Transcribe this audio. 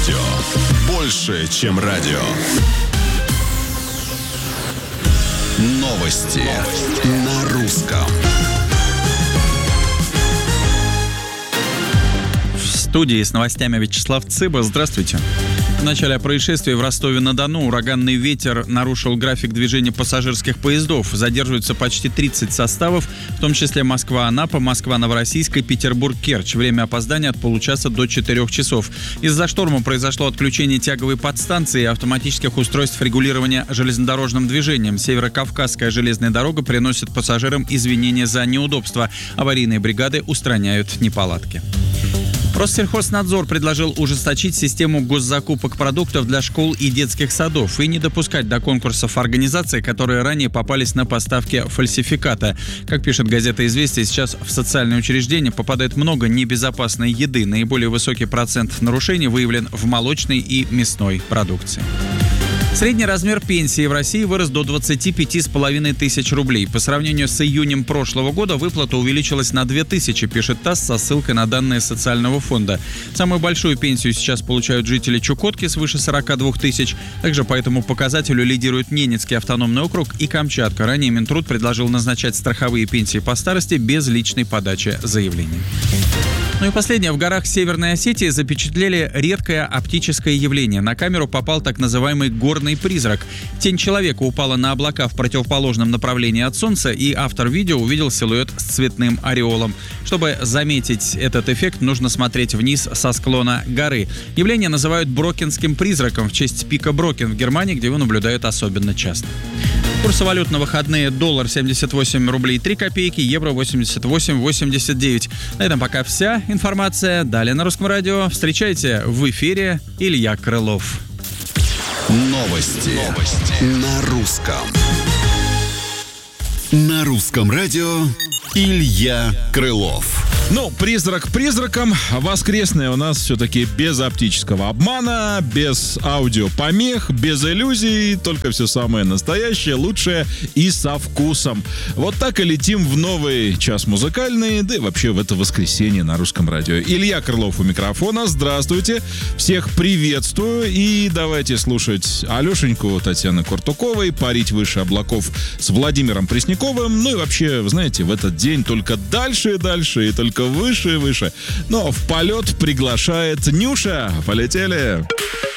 Больше, чем радио. Новости на русском. В студии с новостями Вячеслав Цыба. Здравствуйте. В начале происшествия в Ростове-на-Дону ураганный ветер нарушил график движения пассажирских поездов. Задерживаются почти 30 составов, в том числе Москва-Анапа, Москва-Новороссийск и Петербург-Керчь. Время опоздания от получаса до 4 часов. Из-за шторма произошло отключение тяговой подстанции и автоматических устройств регулирования железнодорожным движением. Северо-Кавказская железная дорога приносит пассажирам извинения за неудобства. Аварийные бригады устраняют неполадки. Россельхознадзор предложил ужесточить систему госзакупок продуктов для школ и детских садов и не допускать до конкурсов организаций, которые ранее попались на поставки фальсификата. Как пишет газета «Известия», сейчас в социальные учреждения попадает много небезопасной еды. Наиболее высокий процент нарушений выявлен в молочной и мясной продукции. Средний размер пенсии в России вырос до 25,5 тысяч рублей. По сравнению с июнем прошлого года выплата увеличилась на 2000, пишет ТАСС со ссылкой на данные социального фонда. Самую большую пенсию сейчас получают жители Чукотки свыше 42 тысяч. Также по этому показателю лидируют Ненецкий автономный округ и Камчатка. Ранее Минтруд предложил назначать страховые пенсии по старости без личной подачи заявлений. Ну и последнее. В горах Северной Осетии запечатлели редкое оптическое явление. На камеру попал так называемый горный призрак. Тень человека упала на облака в противоположном направлении от Солнца, и автор видео увидел силуэт с цветным ореолом. Чтобы заметить этот эффект, нужно смотреть вниз со склона горы. Явление называют брокенским призраком в честь пика Брокен в Германии, где его наблюдают особенно часто. Курсы валют на выходные: доллар 78 рублей 3 копейки, евро 88,89. На этом пока вся информация. Далее на Русском радио встречайте в эфире Илья Крылов. Новости на русском. На Русском радио Илья Крылов. Ну, призрак призраком. Воскресное у нас все-таки без оптического обмана, без аудиопомех, без иллюзий. Только все самое настоящее, лучшее и со вкусом. Вот так и летим в новый час музыкальный, да и вообще в это воскресенье на Русском радио. Илья Крылов у микрофона. Здравствуйте. Всех приветствую. И давайте слушать Алешеньку Татьяны Куртуковой, «Парить выше облаков» с Владимиром Пресняковым. Ну и вообще, вы знаете, в этот день только дальше и дальше, и только выше и выше. Но в полет приглашает Нюша. Полетели!